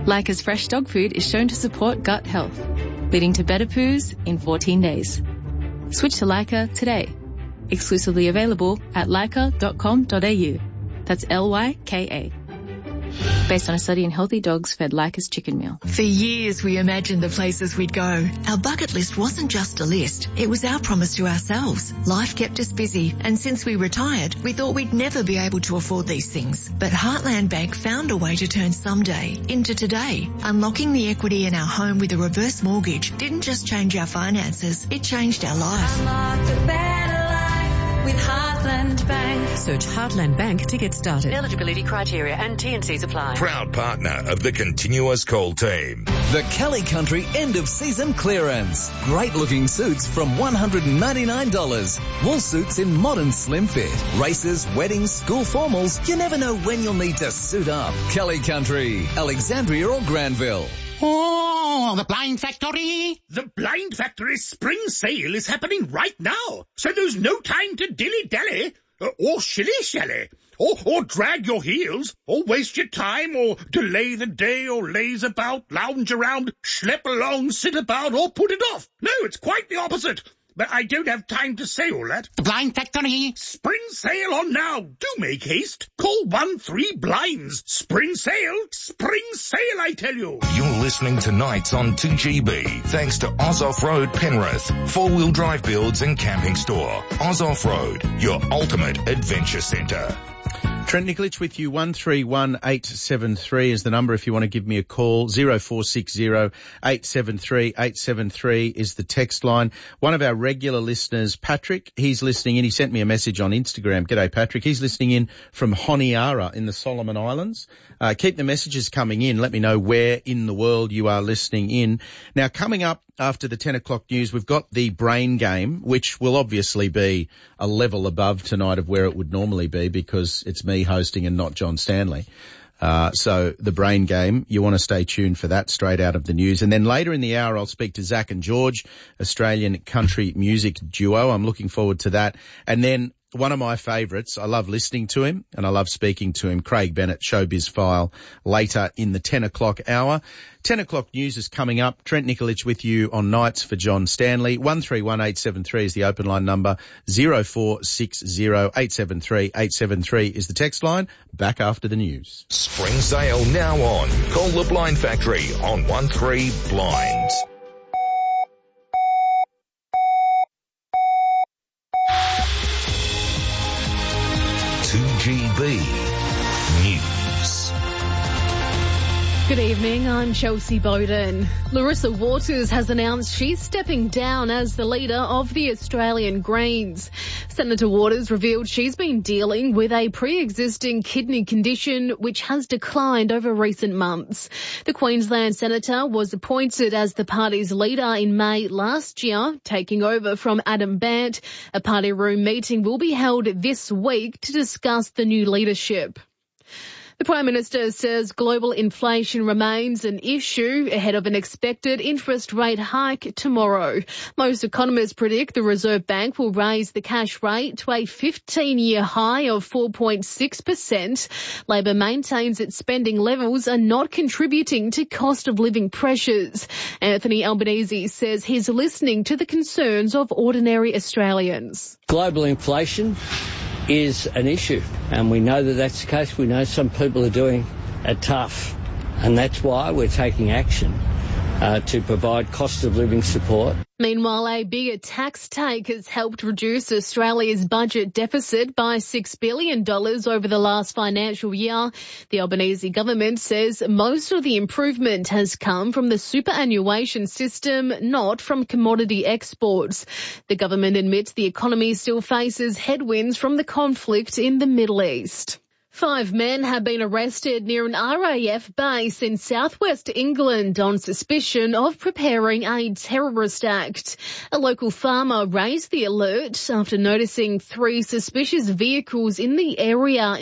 Leica's fresh dog food is shown to support gut health, leading to better poos in 14 days. Switch to Leica today. Exclusively available at leica.com.au. That's Lyka. Based on a study in healthy dogs fed Leica's chicken meal. For years we imagined the places we'd go. Our bucket list wasn't just a list, it was our promise to ourselves. Life kept us busy, and since we retired, we thought we'd never be able to afford these things. But Heartland Bank found a way to turn someday into today. Unlocking the equity in our home with a reverse mortgage didn't just change our finances, it changed our life. Unlock a better life with Heartland Bank. Search Heartland Bank to get started. Eligibility criteria and T&Cs apply. Proud partner of the Continuous Call team. The Kelly Country end of season clearance. Great looking suits from $199. Wool suits in modern slim fit. Races, weddings, school formals. You never know when you'll need to suit up. Kelly Country, Alexandria or Granville. Oh, the Blind Factory! The Blind Factory spring sale is happening right now, so there's no time to dilly-dally, or shilly-shally, or drag your heels, or waste your time, or delay the day, or laze about, lounge around, schlep along, sit about, or put it off. No, it's quite the opposite. But I don't have time to say all that. The Blind Factory! Spring sale on now. Do make haste. Call 13-BLINDS. Spring sale, I tell you. You're listening to Nights on 2GB, thanks to Oz Off-Road Penrith, four-wheel drive builds and camping store. Oz Off-Road, your ultimate adventure centre. Trent Nikolic with you. 131873 is the number if you want to give me a call. 0460 873 873 is the text line. One of our regular listeners, Patrick, he's listening in. He sent me a message on Instagram. G'day, Patrick. He's listening in from Honiara in the Solomon Islands. Keep the messages coming in. Let me know where in the world you are listening in. Now, coming up after the 10 o'clock news, we've got the Brain Game, which will obviously be a level above tonight of where it would normally be because it's me hosting and not John Stanley. So the Brain Game, you want to stay tuned for that straight out of the news. And then later in the hour, I'll speak to Zach and George, Australian country music duo. I'm looking forward to that. And then one of my favourites, I love listening to him and I love speaking to him, Craig Bennett, Showbiz File, later in the 10 o'clock hour. 10 o'clock news is coming up. Trent Nikolic with you on Nights for John Stanley. 131873 is the open line number. 0460 873 873 is the text line. Back after the news. Spring sale now on. Call the Blind Factory on 13-BLINDS. GB News. Good evening, I'm Chelsea Bowden. Larissa Waters has announced she's stepping down as the leader of the Australian Greens. Senator Waters revealed she's been dealing with a pre-existing kidney condition which has declined over recent months. The Queensland Senator was appointed as the party's leader in May last year, taking over from Adam Bandt. A party room meeting will be held this week to discuss the new leadership. The Prime Minister says global inflation remains an issue ahead of an expected interest rate hike tomorrow. Most economists predict the Reserve Bank will raise the cash rate to a 15-year high of 4.6%. Labor maintains its spending levels are not contributing to cost of living pressures. Anthony Albanese says he's listening to the concerns of ordinary Australians. Global inflation is an issue, and we know that that's the case. We know some people are doing it tough, and that's why we're taking action to provide cost of living support. Meanwhile, a bigger tax take has helped reduce Australia's budget deficit by $6 billion over the last financial year. The Albanese government says most of the improvement has come from the superannuation system, not from commodity exports. The government admits the economy still faces headwinds from the conflict in the Middle East. 5 men have been arrested near an RAF base in southwest England on suspicion of preparing a terrorist act. A local farmer raised the alert after noticing 3 suspicious vehicles in the area